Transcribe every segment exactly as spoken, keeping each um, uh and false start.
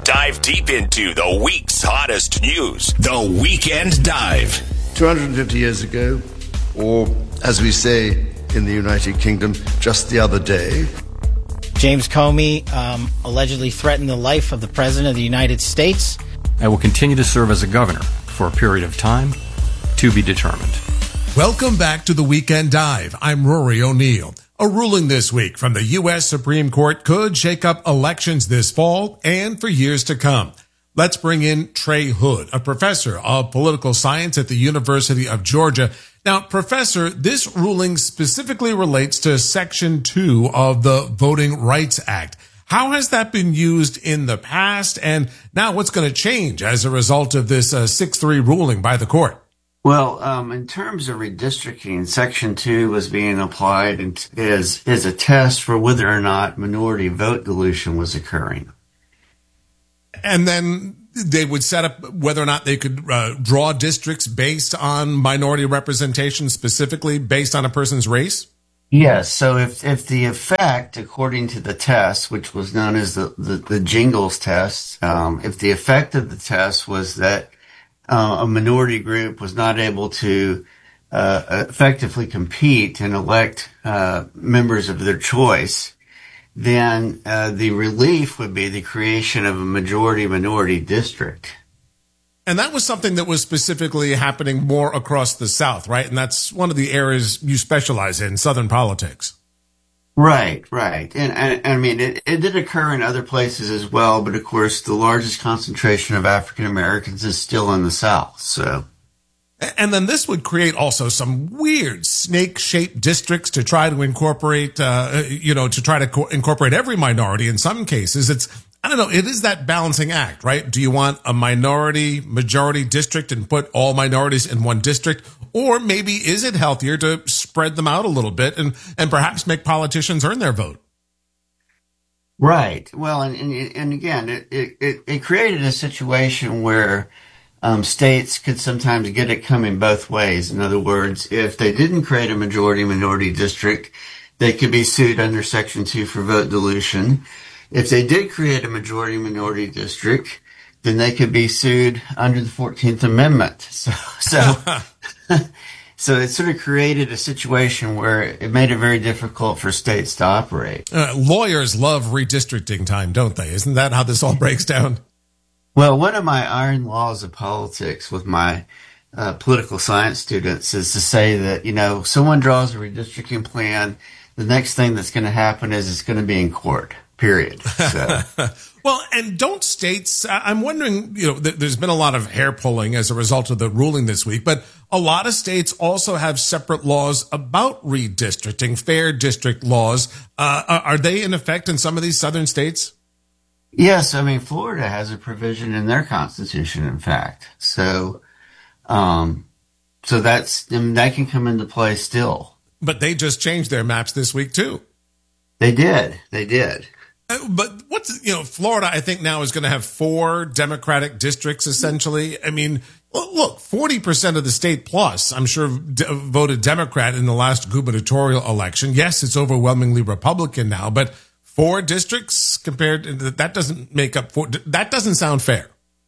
Dive deep into the week's hottest news. The Weekend Dive. two hundred fifty years ago, or as we say in the United Kingdom, just the other day, James Comey um, allegedly threatened the life of the President of the United States. I will continue to serve as a governor for a period of time to be determined. Welcome back to the Weekend Dive. I'm Rory O'Neill. A ruling this week from the U S Supreme Court could shake up elections this fall and for years to come. Let's bring in Trey Hood, a professor of political science at the University of Georgia. Now, Professor, this ruling specifically relates to Section two of the Voting Rights Act. How has that been used in the past, and now what's going to change as a result of this uh, six three ruling by the court? Well, um, in terms of redistricting, Section two was being applied as, as a test for whether or not minority vote dilution was occurring. And then they would set up whether or not they could uh, draw districts based on minority representation, specifically based on a person's race? Yes. So if, if the effect, according to the test, which was known as the, the, the Jingles test, um, if the effect of the test was that uh, a minority group was not able to uh, effectively compete and elect uh, members of their choice, then uh, the relief would be the creation of a majority-minority district. And that was something that was specifically happening more across the South, right? And that's one of the areas you specialize in, Southern politics. Right, right. And, and I mean, it, it did occur in other places as well, but of course, the largest concentration of African Americans is still in the South, so... And then this would create also some weird snake-shaped districts to try to incorporate, uh, you know, to try to co- incorporate every minority. In some cases, it's, I don't know, it is that balancing act, right? Do you want a minority majority district and put all minorities in one district? Or maybe is it healthier to spread them out a little bit and, and perhaps make politicians earn their vote? Right. Well, and, and, and again, it, it, it created a situation where Um, states could sometimes get it coming both ways. In other words, if they didn't create a majority-minority district, they could be sued under Section two for vote dilution. If they did create a majority-minority district, then they could be sued under the fourteenth Amendment. So, so, so it sort of created a situation where it made it very difficult for states to operate. Uh, lawyers love redistricting time, don't they? Isn't that how this all breaks down? Well, one of my iron laws of politics with my uh, political science students is to say that, you know, someone draws a redistricting plan, the next thing that's going to happen is it's going to be in court, period. So. Well, and don't states, I'm wondering, you know, th- there's been a lot of hair pulling as a result of the ruling this week, but a lot of states also have separate laws about redistricting, fair district laws. Uh, are they in effect in some of these southern states? Yes, I mean, Florida has a provision in their constitution, in fact. So, um, so that's, I mean, that can come into play still. But they just changed their maps this week, too. They did. They did. Uh, but what's, you know, Florida, I think now is going to have four Democratic districts, essentially. I mean, look, forty percent of the state plus, I'm sure, d- voted Democrat in the last gubernatorial election. Yes, it's overwhelmingly Republican now, but four districts compared to that doesn't make up four. That doesn't sound fair.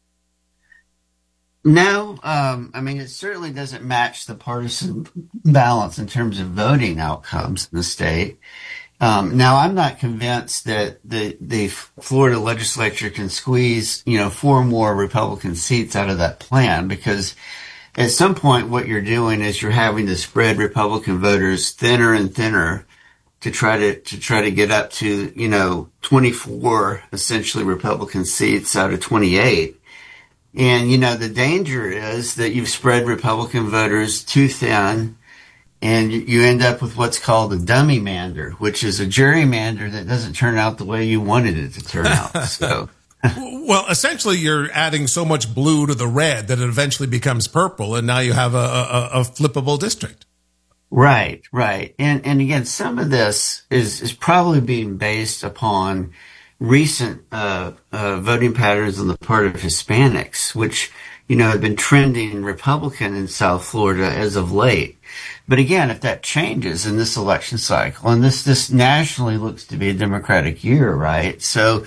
No, um, I mean, it certainly doesn't match the partisan balance in terms of voting outcomes in the state. Um, now, I'm not convinced that the, the Florida legislature can squeeze, you know, four more Republican seats out of that plan, because at some point what you're doing is you're having to spread Republican voters thinner and thinner to try to, to try to get up to, you know, twenty-four essentially Republican seats out of twenty-eight. And, you know, the danger is that you've spread Republican voters too thin and you end up with what's called a dummy mander, which is a gerrymander that doesn't turn out the way you wanted it to turn out. So, well, essentially you're adding so much blue to the red that it eventually becomes purple. And now you have a, a, a flippable district. Right, right. And and again, some of this is, is probably being based upon recent uh, uh, voting patterns on the part of Hispanics, which, you know, have been trending Republican in South Florida as of late. But again, if that changes in this election cycle, and this, this nationally looks to be a Democratic year, right? So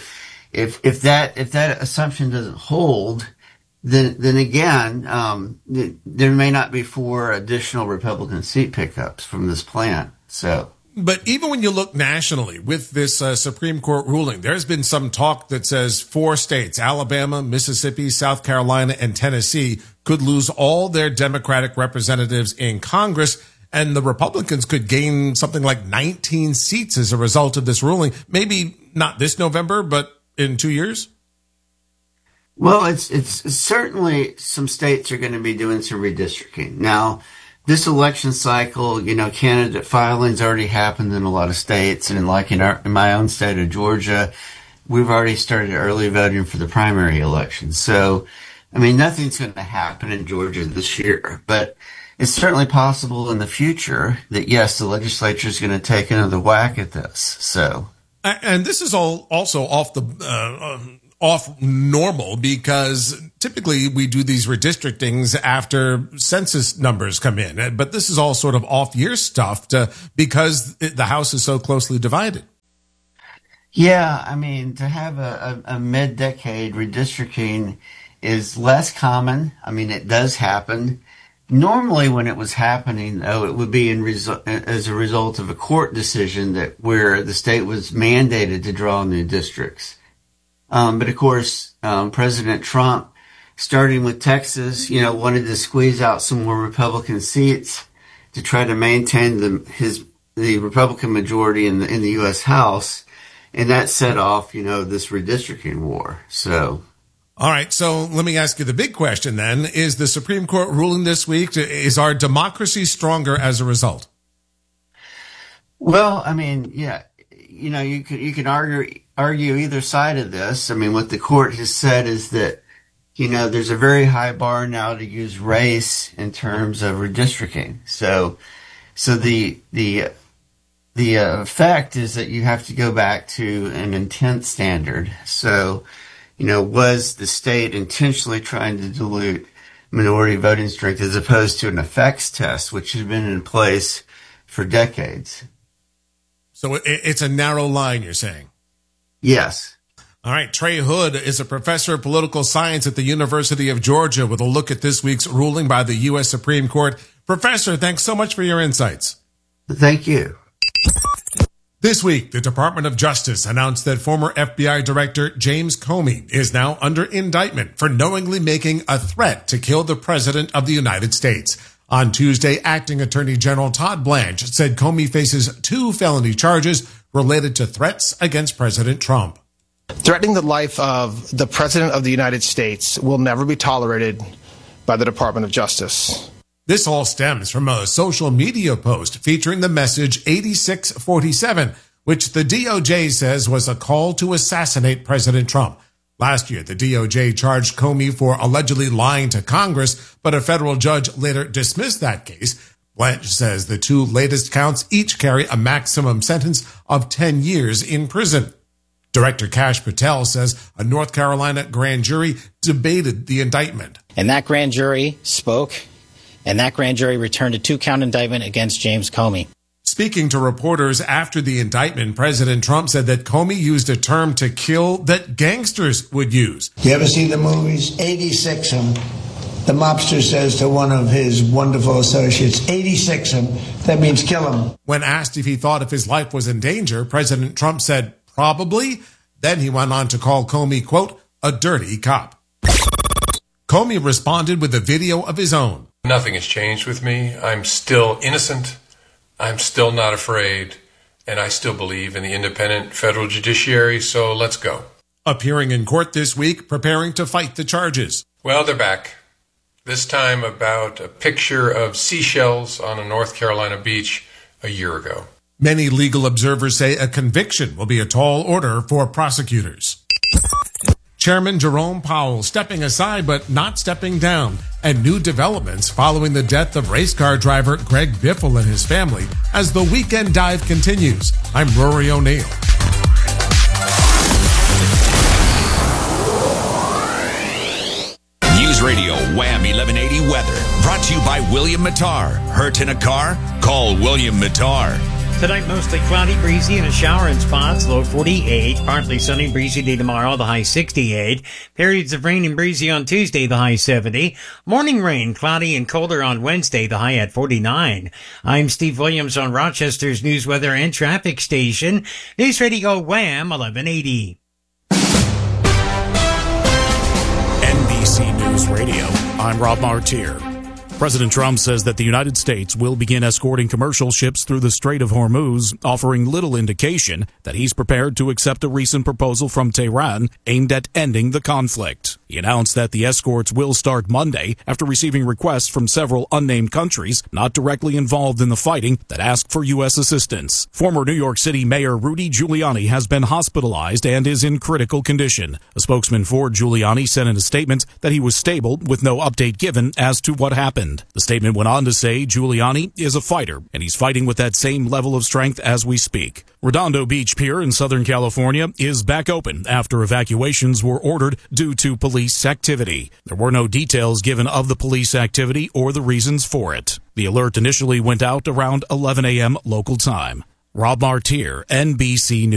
if if that if that assumption doesn't hold, then then again, um, there may not be four additional Republican seat pickups from this plan. So. But even when you look nationally with this uh, Supreme Court ruling, there's been some talk that says four states, Alabama, Mississippi, South Carolina, and Tennessee, could lose all their Democratic representatives in Congress, and the Republicans could gain something like nineteen seats as a result of this ruling. Maybe not this November, but in two years? Well, it's it's certainly some states are going to be doing some redistricting. Now, this election cycle, you know, candidate filings already happened in a lot of states. And like in, our, in my own state of Georgia, we've already started early voting for the primary election. So, I mean, nothing's going to happen in Georgia this year. But it's certainly possible in the future that, yes, the legislature is going to take another whack at this. So, and this is all also off the uh, off normal, because typically we do these redistrictings after census numbers come in. But this is all sort of off year stuff to, because the House is so closely divided. Yeah, I mean, to have a, a, a mid-decade redistricting is less common. I mean, it does happen. Normally when it was happening, though, it would be in resu- as a result of a court decision that where the state was mandated to draw new districts. Um, but of course, um, President Trump, starting with Texas, you know, wanted to squeeze out some more Republican seats to try to maintain the, his, the Republican majority in the, in the U S House. And that set off, you know, this redistricting war. So. All right. So let me ask you the big question then. Is the Supreme Court ruling this week, is our democracy stronger as a result? Well, I mean, yeah, you know, you can, you can argue, argue either side of this. I mean, what the court has said is that, you know, there's a very high bar now to use race in terms of redistricting. So, so the, the, the uh, effect is that you have to go back to an intent standard. So, you know, was the state intentionally trying to dilute minority voting strength as opposed to an effects test, which has been in place for decades? So it, it's a narrow line, you're saying? Yes. All right. Trey Hood is a professor of political science at the University of Georgia with a look at this week's ruling by the U S Supreme Court. Professor, thanks so much for your insights. Thank you. This week, the Department of Justice announced that former F B I Director James Comey is now under indictment for knowingly making a threat to kill the President of the United States. On Tuesday, Acting Attorney General Todd Blanche said Comey faces two felony charges related to threats against President Trump. Threatening the life of the President of the United States will never be tolerated by the Department of Justice. This all stems from a social media post featuring the message eighty-six forty-seven, which the D O J says was a call to assassinate President Trump. Last year, the D O J charged Comey for allegedly lying to Congress, but a federal judge later dismissed that case. Blanche says the two latest counts each carry a maximum sentence of ten years in prison. Director Kash Patel says a North Carolina grand jury debated the indictment. And that grand jury spoke, and that grand jury returned a two-count indictment against James Comey. Speaking to reporters after the indictment, President Trump said that Comey used a term to kill that gangsters would use. You ever see the movies? eighty-six them. The mobster says to one of his wonderful associates, eighty-six them. That means kill him. When asked if he thought if his life was in danger, President Trump said, probably. Then he went on to call Comey, quote, a dirty cop. Comey responded with a video of his own. Nothing has changed with me. I'm still innocent. I'm still not afraid. And I still believe in the independent federal judiciary. So let's go. Appearing in court this week, preparing to fight the charges. Well, they're back. This time about a picture of seashells on a North Carolina beach a year ago. Many legal observers say a conviction will be a tall order for prosecutors. Chairman Jerome Powell stepping aside but not stepping down, and new developments following the death of race car driver Greg Biffle and his family as the Weekend Dive continues. I'm Rory O'Neill. News Radio Wham eleven eighty weather brought to you by William Mattar. Hurt in a car? Call William Mattar. Tonight, mostly cloudy, breezy, and a shower in spots. Low forty-eight. Partly sunny, breezy day tomorrow. The high sixty-eight. Periods of rain and breezy on Tuesday. The high seventy. Morning rain, cloudy and colder on Wednesday. The high at forty-nine. I'm Steve Williams on Rochester's news, weather, and traffic station. News Radio Wham eleven eighty. N B C News Radio. I'm Rob Martier. President Trump says that the United States will begin escorting commercial ships through the Strait of Hormuz, offering little indication that he's prepared to accept a recent proposal from Tehran aimed at ending the conflict. He announced that the escorts will start Monday after receiving requests from several unnamed countries not directly involved in the fighting that ask for U S assistance. Former New York City Mayor Rudy Giuliani has been hospitalized and is in critical condition. A spokesman for Giuliani said in a statement that he was stable with no update given as to what happened. The statement went on to say Giuliani is a fighter, and he's fighting with that same level of strength as we speak. Redondo Beach Pier in Southern California is back open after evacuations were ordered due to police activity. There were no details given of the police activity or the reasons for it. The alert initially went out around eleven a.m. local time. Rob Martier, N B C News.